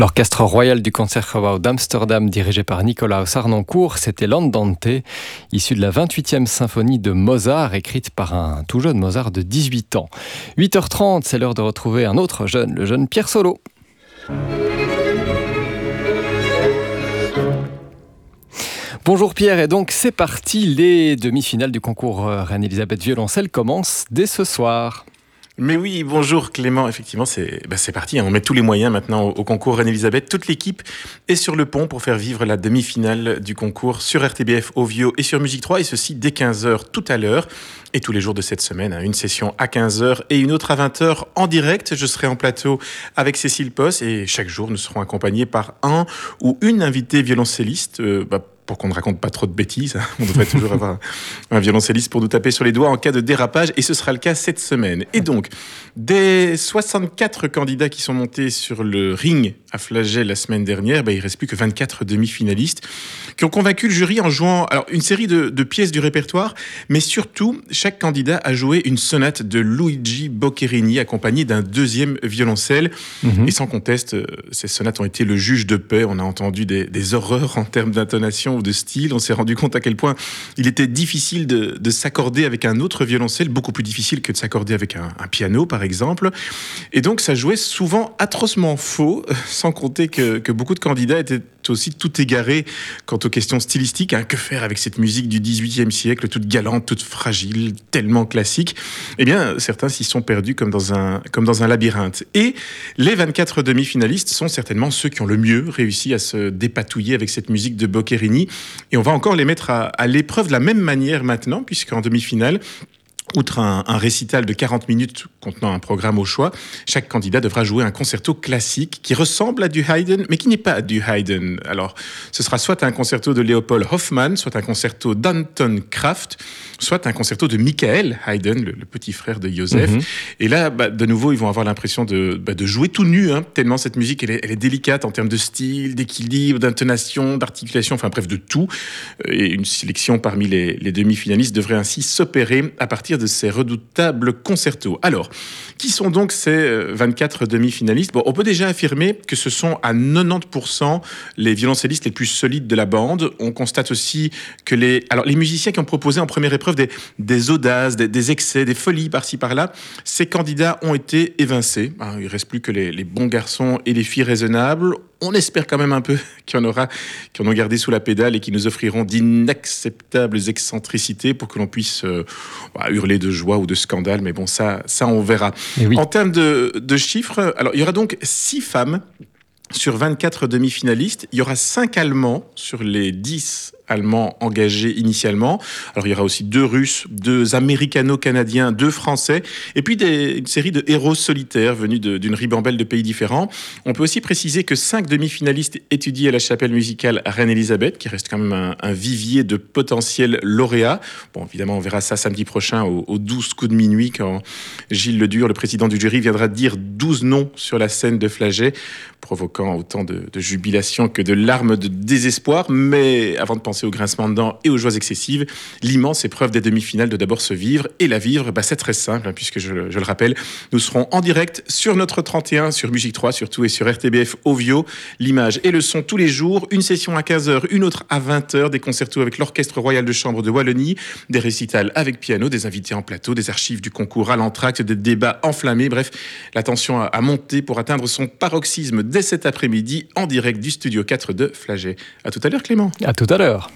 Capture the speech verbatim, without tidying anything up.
L'orchestre royal du Concertgebouw d'Amsterdam, dirigé par Nicolaus Harnoncourt, c'était l'Andante, issu de la vingt-huitième symphonie de Mozart, écrite par un tout jeune Mozart de dix-huit ans. huit heures trente, c'est l'heure de retrouver un autre jeune, le jeune Pierre Solo. Bonjour Pierre, et donc c'est parti, les demi-finales du concours Reine-Elisabeth Violoncelle commencent dès ce soir. Mais oui, bonjour Clément, effectivement c'est, bah c'est parti, hein. On met tous les moyens maintenant au, au concours Reine-Elisabeth. Toute l'équipe est sur le pont pour faire vivre la demi-finale du concours sur R T B F Ovio et sur Musique trois, et ceci dès quinze heures tout à l'heure. Et tous les jours de cette semaine, hein, une session à quinze heures et une autre à vingt heures en direct. Je serai en plateau avec Cécile Posse et chaque jour nous serons accompagnés par un ou une invitée violoncelliste, euh, bah, pour qu'on ne raconte pas trop de bêtises, hein. On devrait toujours avoir un violoncelliste pour nous taper sur les doigts en cas de dérapage, et ce sera le cas cette semaine. Et donc, des soixante-quatre candidats qui sont montés sur le ring à Flagey la semaine dernière, bah, il ne reste plus que vingt-quatre demi-finalistes qui ont convaincu le jury en jouant alors, une série de, de pièces du répertoire, mais surtout, chaque candidat a joué une sonate de Luigi Boccherini accompagnée d'un deuxième violoncelle. Mmh. Et sans conteste, ces sonates ont été le juge de paix. On a entendu des, des horreurs en termes d'intonation ou de style. On s'est rendu compte à quel point il était difficile de, de s'accorder avec un autre violoncelle, beaucoup plus difficile que de s'accorder avec un, un piano, par exemple. Et donc, ça jouait souvent atrocement faux, sans compter que, que beaucoup de candidats étaient aussi tout égarés quant aux questions stylistiques. Hein, que faire avec cette musique du dix-huitième siècle, toute galante, toute fragile, tellement classique? Eh bien, certains s'y sont perdus comme dans un, comme dans un labyrinthe. Et les vingt-quatre demi-finalistes sont certainement ceux qui ont le mieux réussi à se dépatouiller avec cette musique de Boccherini. Et on va encore les mettre à, à l'épreuve de la même manière maintenant, puisqu'en demi-finale, outre un, un récital de quarante minutes contenant un programme au choix, chaque candidat devra jouer un concerto classique qui ressemble à du Haydn, mais qui n'est pas du Haydn. Alors, ce sera soit un concerto de Leopold Hoffmann, soit un concerto d'Anton Kraft, soit un concerto de Michael Haydn, le, le petit frère de Joseph. Mm-hmm. Et là, bah, de nouveau, ils vont avoir l'impression de, bah, de jouer tout nu, hein, tellement cette musique, elle est, elle est délicate en termes de style, d'équilibre, d'intonation, d'articulation, enfin bref, de tout. Et une sélection parmi les, les demi-finalistes devrait ainsi s'opérer à partir de ces redoutables concertos. Alors, qui sont donc ces vingt-quatre demi-finalistes? Bon, on peut déjà affirmer que ce sont à quatre-vingt-dix pour cent les violoncellistes les plus solides de la bande. On constate aussi que les, alors, les musiciens qui ont proposé en première épreuve des, des audaces, des, des excès, des folies par-ci par-là, ces candidats ont été évincés. Il ne reste plus que les, les bons garçons et les filles raisonnables. On espère quand même un peu qu'il y en aura qui en ont gardé sous la pédale et qui nous offriront d'inacceptables excentricités pour que l'on puisse euh, bah, hurler de joie ou de scandale. Mais bon, ça, ça on verra. Oui. En termes de, de chiffres, alors il y aura donc six femmes sur vingt-quatre demi-finalistes. Il y aura cinq Allemands sur les dix Allemands engagés initialement. Alors il y aura aussi deux Russes, deux Américano-Canadiens, deux Français, et puis des, une série de héros solitaires venus de, d'une ribambelle de pays différents. On peut aussi préciser que cinq demi-finalistes étudient à la chapelle musicale Reine-Elisabeth, qui reste quand même un, un vivier de potentiels lauréats. Bon, évidemment, on verra ça samedi prochain au, au douze coups de minuit, quand Gilles Ledur, le président du jury, viendra dire douze noms sur la scène de Flagey, provoquant autant de, de jubilation que de larmes de désespoir. Mais avant de penser au grincement de dents et aux joies excessives, l'immense épreuve des demi-finales doit d'abord se vivre. Et la vivre, bah, c'est très simple, hein, puisque je, je le rappelle, nous serons en direct sur notre trente et un, sur Musique trois surtout, et sur R T B F Ovio. L'image et le son tous les jours, une session à quinze heures, une autre à vingt heures, des concertos avec l'Orchestre Royal de Chambre de Wallonie, des récitals avec piano, des invités en plateau, des archives du concours à l'entracte, des débats enflammés. Bref, la tension a, a monté pour atteindre son paroxysme dès cet après-midi en direct du Studio quatre de Flagey. À tout à l'heure, Clément. À tout à l'heure.